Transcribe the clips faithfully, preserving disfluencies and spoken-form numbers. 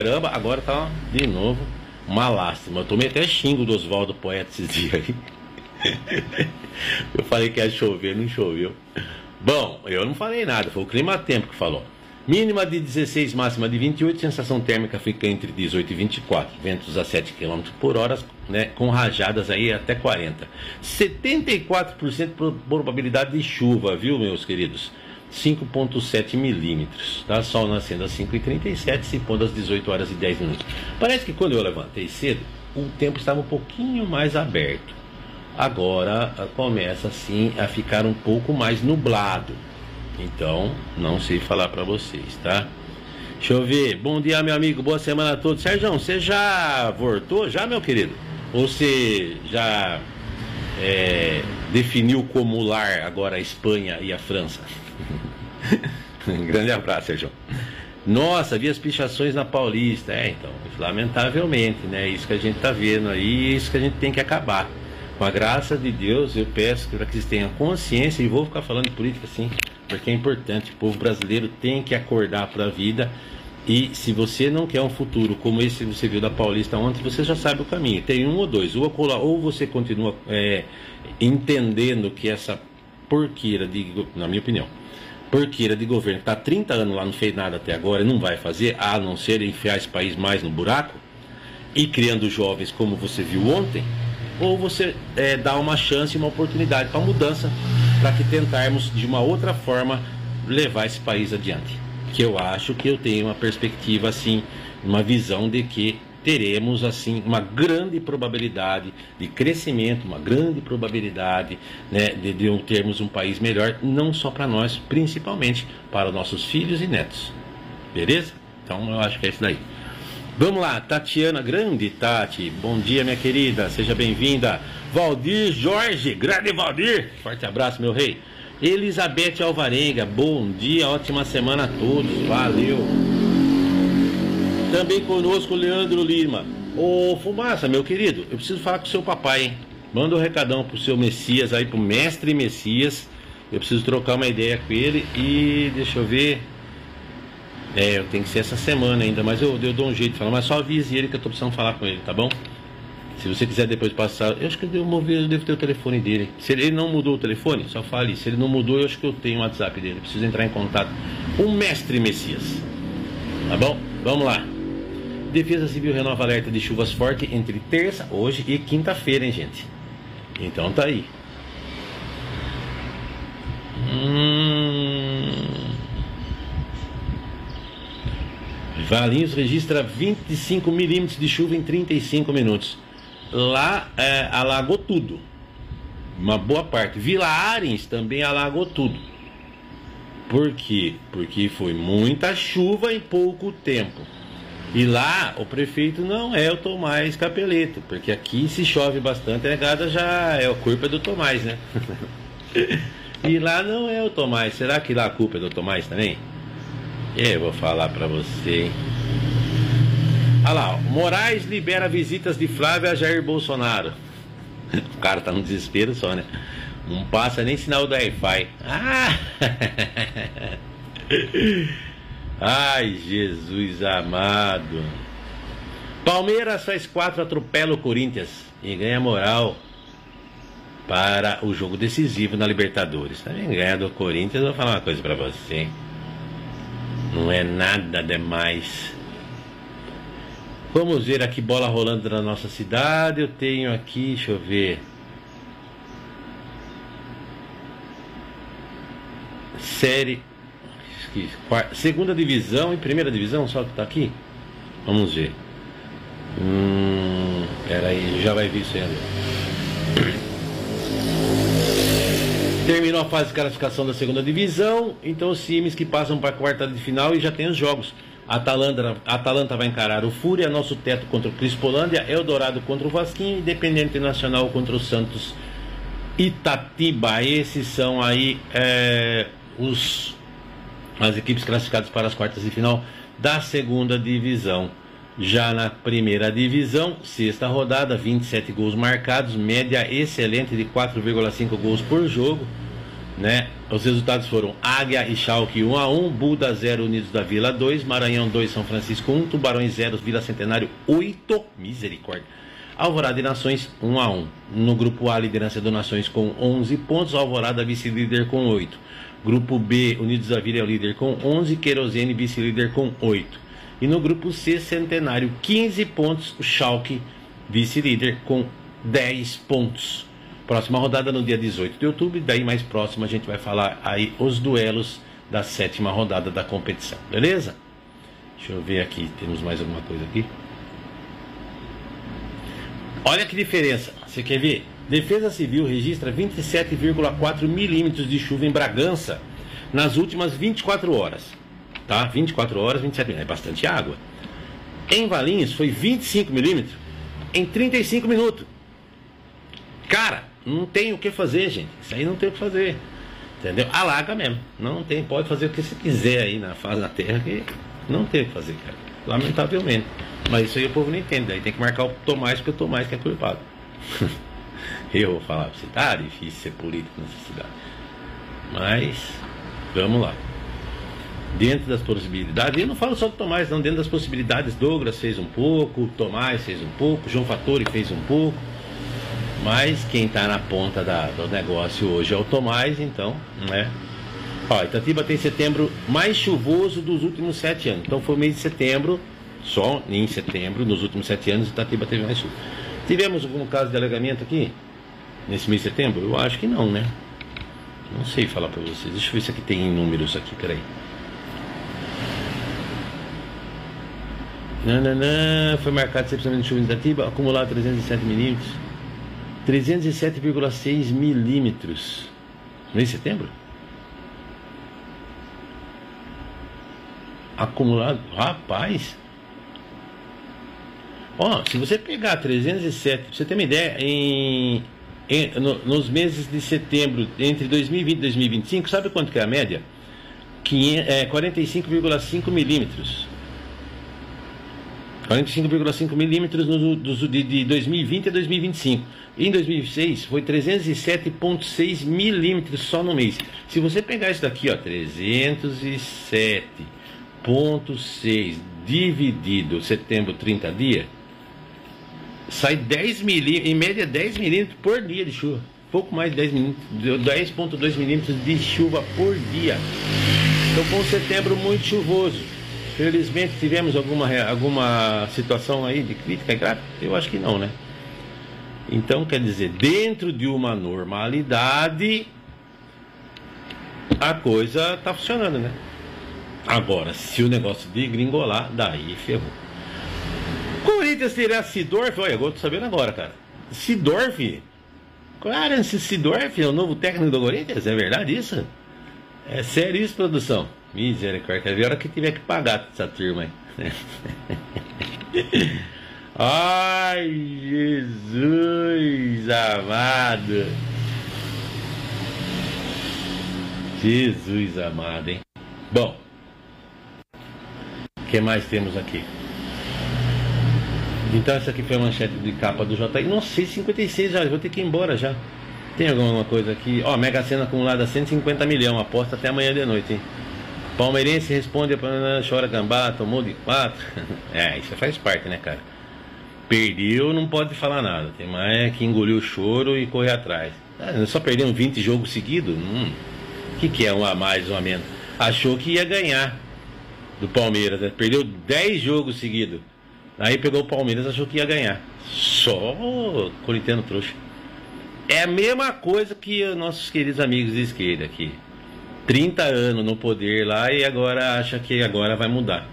caramba, agora tá de novo uma lástima. Eu tomei até xingo do Oswaldo Poeta esses dias aí. Eu falei que ia chover, não choveu. Bom, eu não falei nada, foi o Climatempo que falou. Mínima de dezesseis, máxima de vinte e oito, sensação térmica fica entre dezoito e vinte e quatro, ventos a sete quilômetros por hora, né, com rajadas aí até quarenta. setenta e quatro por cento de probabilidade de chuva, viu, meus queridos? cinco vírgula sete milímetros, tá? Sol nascendo às cinco e trinta e sete, se pondo às dezoito horas e dez minutos. Parece que quando eu levantei cedo, o tempo estava um pouquinho mais aberto. Agora começa assim a ficar um pouco mais nublado. Então, não sei falar para vocês, tá? Deixa eu ver. Bom dia, meu amigo. Boa semana a todos. Sérgio, você já voltou já, meu querido? Ou você já é, definiu como lar agora a Espanha e a França? Um grande abraço, Sérgio. Nossa, vi as pichações na Paulista. É, então, lamentavelmente, né? Isso que a gente tá vendo aí, isso que a gente tem que acabar. Com a graça de Deus, eu peço para que vocês tenham consciência, e vou ficar falando de política assim, porque é importante. O povo brasileiro tem que acordar para a vida. E se você não quer um futuro como esse que você viu da Paulista ontem, você já sabe o caminho. Tem um ou dois. Ou, ou você continua é, entendendo que essa porqueira, de, na minha opinião, porqueira de governo que está há trinta anos lá, não fez nada até agora e não vai fazer, a não ser enfiar esse país mais no buraco e criando jovens como você viu ontem. Ou você é, dá uma chance, uma oportunidade para mudança, para que tentarmos de uma outra forma levar esse país adiante. Que eu acho que eu tenho uma perspectiva assim, uma visão de que teremos assim uma grande probabilidade de crescimento, uma grande probabilidade, né, de, de termos um país melhor, não só para nós, principalmente para nossos filhos e netos. Beleza? Então eu acho que é isso daí. Vamos lá, Tatiana, grande Tati, bom dia, minha querida, seja bem-vinda. Valdir Jorge, grande Valdir, forte abraço, meu rei. Elizabeth Alvarenga, bom dia, ótima semana a todos, valeu. Também conosco Leandro Lima. Ô Fumaça, meu querido, eu preciso falar com o seu papai, hein? Manda um recadão pro seu Messias aí, pro mestre Messias. Eu preciso trocar uma ideia com ele e deixa eu ver. É, eu tenho que ser essa semana ainda, mas eu, eu dou um jeito de falar, mas só avise ele que eu tô precisando falar com ele, tá bom? Se você quiser depois passar, eu acho que eu devo, eu devo ter o telefone dele. Se ele não mudou o telefone, só fale. Se ele não mudou, eu acho que eu tenho o WhatsApp dele. Eu preciso entrar em contato com o mestre Messias. Tá bom? Vamos lá. Defesa Civil renova alerta de chuvas fortes entre terça, hoje e quinta-feira, hein, gente? Então tá aí. Hum... Valinhos registra vinte e cinco milímetros de chuva em trinta e cinco minutos. Lá é, alagou tudo, uma boa parte. Vila Arens também alagou tudo. Por quê? Porque foi muita chuva em pouco tempo. E lá o prefeito não é o Tomás Capeleto, porque aqui se chove bastante, a negada já é a culpa do Tomás, né? E lá não é o Tomás. Será que lá a culpa é do Tomás também? Eu vou falar pra você, hein? Olha lá, ó. Moraes libera visitas de Flávia a Jair Bolsonaro. O cara tá no desespero só, né? Não passa nem sinal do Wi-Fi. Ah! Ai, Jesus amado. Palmeiras faz quatro, atropela o Corinthians e ganha moral para o jogo decisivo na Libertadores. Também ganha do Corinthians. Vou falar uma coisa pra você. Não é nada demais. Vamos ver aqui bola rolando na nossa cidade. Eu tenho aqui, deixa eu ver. Série segunda divisão e primeira divisão, só que tá aqui. Vamos ver. Hum, pera aí, já vai vir isso aí. Terminou a fase de classificação da segunda divisão. Então os times que passam para a quarta de final e já tem os jogos. Atalanta, Atalanta vai encarar o Fúria, Nosso Teto contra o Crispolândia, Eldorado contra o Vasquinho, Independente Nacional contra o Santos Itatiba. Esses são aí é, os, as equipes classificadas para as quartas de final da segunda divisão. Já na primeira divisão, sexta rodada, vinte e sete gols marcados, média excelente de quatro vírgula cinco gols por jogo, né? Os resultados foram Águia e Schalke um a um, Buda zero, Unidos da Vila dois, Maranhão dois, São Francisco um, Tubarões zero, Vila Centenário oito, misericórdia. Alvorada e Nações um a um. No grupo A, liderança do Nações com onze pontos, Alvorada vice-líder com oito. Grupo B, Unidos da Vila é o líder com onze, Querosene vice-líder com oito. E no grupo C, Centenário quinze pontos, o Schalke vice-líder com dez pontos. Próxima rodada no dia dezoito de outubro, daí mais próximo a gente vai falar aí os duelos da sétima rodada da competição, beleza? Deixa eu ver aqui, temos mais alguma coisa aqui? Olha que diferença, você quer ver? Defesa Civil registra vinte e sete vírgula quatro milímetros de chuva em Bragança nas últimas vinte e quatro horas, tá? vinte e quatro horas, vinte e sete milímetros, é bastante água. Em Valinhos foi vinte e cinco milímetros em trinta e cinco minutos. Cara, não tem o que fazer, gente. Isso aí não tem o que fazer. Entendeu? Alaga mesmo. Não tem. Pode fazer o que você quiser aí na face da terra, que não tem o que fazer, cara. Lamentavelmente. Mas isso aí o povo não entende. Aí tem que marcar o Tomás, porque o Tomás que é culpado. Eu vou falar pra você, tá difícil ser político nessa cidade. Mas, vamos lá. Dentro das possibilidades, eu não falo só do Tomás, não. Dentro das possibilidades, Douglas fez um pouco, Tomás fez um pouco, João Fattori fez um pouco. Mas quem está na ponta da, do negócio hoje é o Tomás, então, né? Ó, Itatiba tem setembro mais chuvoso dos últimos sete anos. Então foi o mês de setembro, só em setembro, nos últimos sete anos, Itatiba teve mais chuva. Tivemos algum caso de alagamento aqui, nesse mês de setembro? Eu acho que não, né? Não sei falar para vocês. Deixa eu ver se aqui tem números aqui, peraí. Nananã, foi marcado excepcionalmente chuva em Itatiba, acumulado trezentos e sete milímetros. trezentos e sete vírgula seis milímetros. Mês de setembro? Acumulado. Rapaz. Ó, se você pegar trezentos e sete, pra você ter uma ideia, em, em, no, nos meses de setembro, entre dois mil e vinte e dois mil e vinte e cinco, sabe quanto que é a média? É, quarenta e cinco vírgula cinco milímetros. quarenta e cinco vírgula cinco milímetros no, do, de, de dois mil e vinte a dois mil e vinte e cinco. Em dois mil e seis foi trezentos e sete vírgula seis milímetros só no mês. Se você pegar isso daqui, ó, trezentos e sete vírgula seis dividido setembro, trinta dias, sai dez milímetros, em média dez milímetros por dia de chuva. Pouco mais de dez milímetros, dez vírgula dois milímetros de chuva por dia. Então foi um setembro muito chuvoso. Felizmente tivemos alguma, alguma situação aí de crítica grave? Eu acho que não, né? Então, quer dizer, dentro de uma normalidade, a coisa tá funcionando, né? Agora, se o negócio de gringolar, daí ferrou. Corinthians terá Sidorf, olha, eu tô sabendo agora, cara. Sidorf? Cara, esse Sidorf é o novo técnico do Corinthians? É verdade isso? É sério isso, produção? Misericórdia, quer ver a hora que tiver que pagar essa turma aí. Ai, Jesus amado. Jesus amado, hein? Bom, o que mais temos aqui? Então essa aqui foi a manchete de capa do J I. Não sei, cinquenta e seis já, vou ter que ir embora já. Tem alguma coisa aqui? Ó, Mega Sena acumulada cento e cinquenta milhões, aposta até amanhã de noite, hein? Palmeirense responde, chora gambá, tomou de quatro. É, isso faz parte, né, cara? Perdeu, não pode falar nada. Tem mais que engolir o choro e correr atrás. Ah, só perdeu vinte jogos seguidos? Hum, o que, que é um a mais, um a menos? Achou que ia ganhar do Palmeiras, né? Perdeu dez jogos seguidos. Aí pegou o Palmeiras, achou que ia ganhar. Só corintiano trouxa. É a mesma coisa que os nossos queridos amigos de esquerda aqui. trinta anos no poder lá e agora acha que agora vai mudar.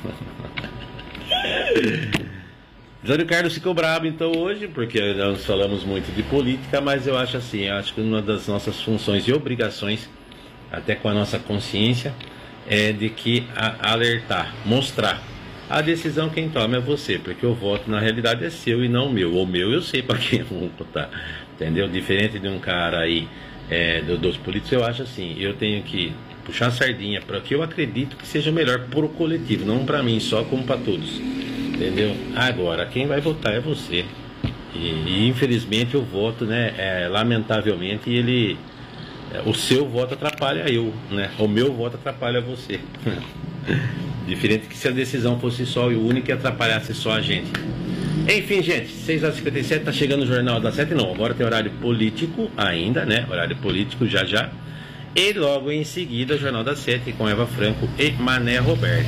Jânio Carlos ficou bravo então hoje, porque nós falamos muito de política, mas eu acho assim, eu acho que uma das nossas funções e obrigações, até com a nossa consciência, é de que a, alertar, mostrar. A decisão quem toma é você, porque o voto na realidade é seu e não o meu. O meu eu sei para quem eu vou votar, entendeu? Diferente de um cara aí, é, do, dos políticos, eu acho assim, eu tenho que puxar a sardinha para o que eu acredito que seja melhor para o coletivo, não para mim só, como para todos, entendeu? Agora, quem vai votar é você. E, e infelizmente o voto, né, é, lamentavelmente, ele, o seu voto atrapalha eu, né? O meu voto atrapalha você. Diferente que se a decisão fosse só e única e atrapalhasse só a gente. Enfim, gente, seis horas e cinquenta e sete, tá chegando o Jornal das sete, não, agora tem horário político ainda, né? Horário político já já. E logo em seguida, o Jornal das sete com Eva Franco e Mané Roberto.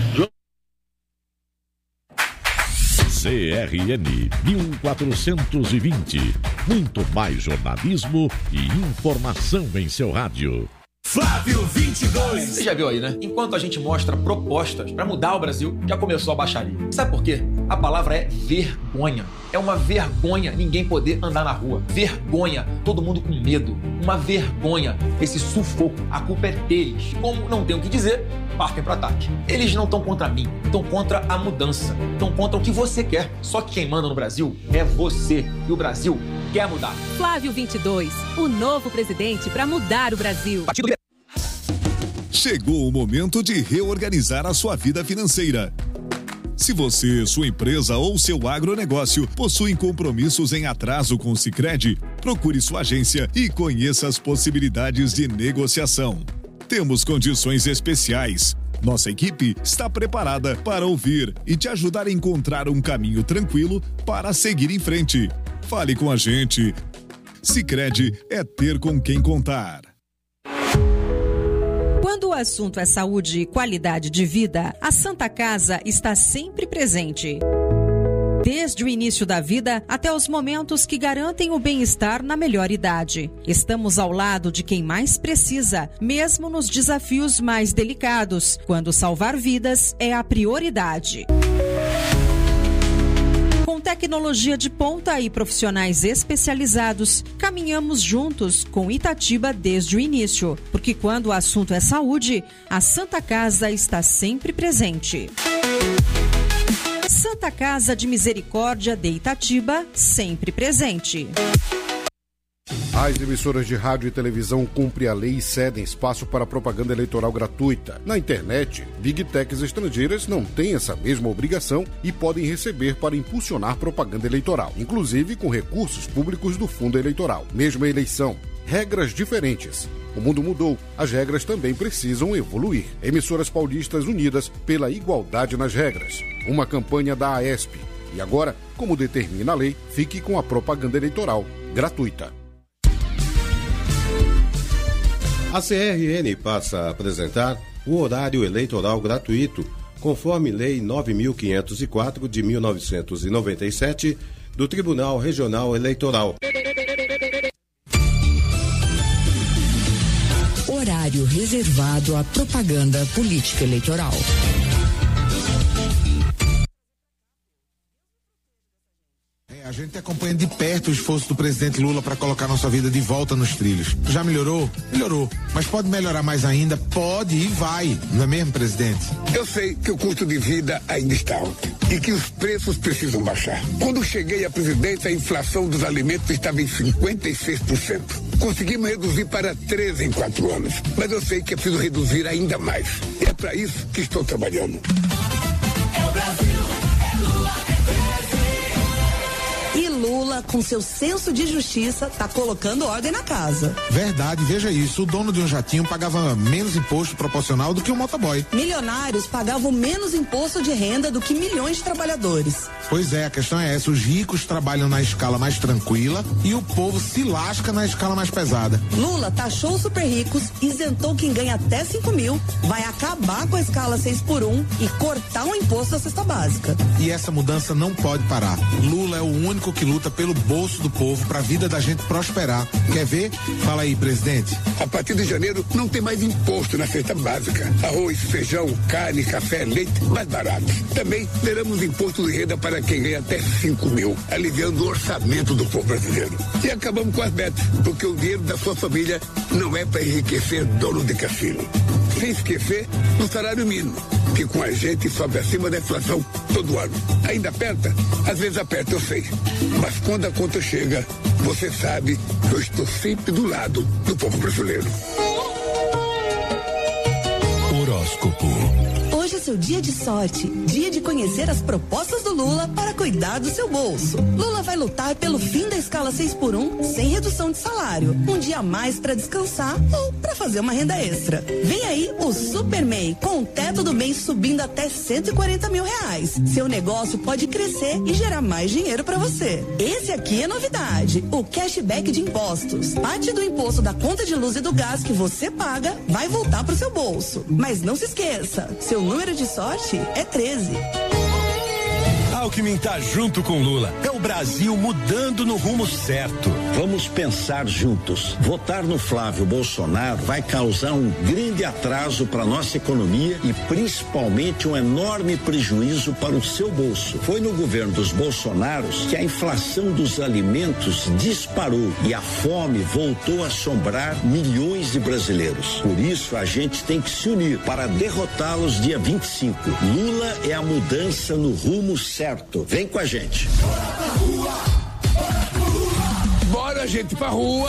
C R N mil quatrocentos e vinte. Muito mais jornalismo e informação em seu rádio. Flávio vinte e dois. Você já viu aí, né? Enquanto a gente mostra propostas pra mudar o Brasil, já começou a baixaria. Sabe por quê? A palavra é vergonha. É uma vergonha ninguém poder andar na rua. Vergonha, todo mundo com medo. Uma vergonha, esse sufoco. A culpa é deles. Como não tem o que dizer, partem pro ataque. Eles não estão contra mim, estão contra a mudança. Estão contra o que você quer. Só que quem manda no Brasil é você. E o Brasil quer mudar. Flávio vinte e dois, o novo presidente para mudar o Brasil. Partido... Chegou o momento de reorganizar a sua vida financeira. Se você, sua empresa ou seu agronegócio possuem compromissos em atraso com o Sicredi, procure sua agência e conheça as possibilidades de negociação. Temos condições especiais. Nossa equipe está preparada para ouvir e te ajudar a encontrar um caminho tranquilo para seguir em frente. Fale com a gente. Sicredi é ter com quem contar. Quando o assunto é saúde e qualidade de vida, a Santa Casa está sempre presente. Desde o início da vida até os momentos que garantem o bem-estar na melhor idade. Estamos ao lado de quem mais precisa, mesmo nos desafios mais delicados, quando salvar vidas é a prioridade. Com tecnologia de ponta e profissionais especializados, caminhamos juntos com Itatiba desde o início, porque quando o assunto é saúde, a Santa Casa está sempre presente. Santa Casa de Misericórdia de Itatiba, sempre presente. As emissoras de rádio e televisão cumprem a lei e cedem espaço para propaganda eleitoral gratuita. Na internet, Big Techs estrangeiras não têm essa mesma obrigação e podem receber para impulsionar propaganda eleitoral, inclusive com recursos públicos do fundo eleitoral. Mesma eleição, regras diferentes. O mundo mudou, as regras também precisam evoluir. Emissoras paulistas unidas pela igualdade nas regras. Uma campanha da AESP. E agora, como determina a lei, fique com a propaganda eleitoral gratuita. A C R N passa a apresentar o horário eleitoral gratuito, conforme Lei nove mil quinhentos e quatro de mil novecentos e noventa e sete do Tribunal Regional Eleitoral. Horário reservado à propaganda política eleitoral. A gente acompanha de perto o esforço do presidente Lula para colocar nossa vida de volta nos trilhos. Já melhorou? Melhorou. Mas pode melhorar mais ainda? Pode e vai. Não é mesmo, presidente? Eu sei que o custo de vida ainda está alto e que os preços precisam baixar. Quando cheguei à presidência, a inflação dos alimentos estava em cinquenta e seis por cento. Conseguimos reduzir para treze por cento em quatro anos. Mas eu sei que é preciso reduzir ainda mais. E é para isso que estou trabalhando. É o Brasil, é Lula, é E Lula, com seu senso de justiça, tá colocando ordem na casa. Verdade, veja isso. O dono de um jatinho pagava menos imposto proporcional do que um motoboy. Milionários pagavam menos imposto de renda do que milhões de trabalhadores. Pois é, a questão é essa. Os ricos trabalham na escala mais tranquila e o povo se lasca na escala mais pesada. Lula taxou os super ricos, isentou quem ganha até cinco mil, vai acabar com a escala seis por um e cortar o imposto da cesta básica. E essa mudança não pode parar. Lula é o único que luta pelo bolso do povo para a vida da gente prosperar. Quer ver? Fala aí, presidente. A partir de janeiro não tem mais imposto na cesta básica. Arroz, feijão, carne, café, leite, mais baratos. Também teremos imposto de renda para quem ganha até cinco mil, aliviando o orçamento do povo brasileiro. E acabamos com as betas, porque o dinheiro da sua família não é para enriquecer dono de cassino. Sem esquecer do salário mínimo, que com a gente sobe acima da inflação todo ano. Ainda aperta? Às vezes aperta, eu sei. Mas quando a conta chega, você sabe que eu estou sempre do lado do povo brasileiro. Horóscopo. Hoje seu dia de sorte, dia de conhecer as propostas do Lula para cuidar do seu bolso. Lula vai lutar pelo fim da escala seis por um sem redução de salário, um dia a mais para descansar ou para fazer uma renda extra. Vem aí o Super M E I, com o teto do mês subindo até cento e quarenta mil reais. Seu negócio pode crescer e gerar mais dinheiro para você. Esse aqui é novidade, o cashback de impostos. Parte do imposto da conta de luz e do gás que você paga vai voltar pro seu bolso. Mas não se esqueça, seu número de sorte é treze. Alckmin tá junto com Lula. É o Brasil mudando no rumo certo. Vamos pensar juntos. Votar no Flávio Bolsonaro vai causar um grande atraso para nossa economia e principalmente um enorme prejuízo para o seu bolso. Foi no governo dos Bolsonaros que a inflação dos alimentos disparou e a fome voltou a assombrar milhões de brasileiros. Por isso a gente tem que se unir para derrotá-los dia vinte e cinco. Lula é a mudança no rumo certo. Vem com a gente. Bora, gente, pra rua.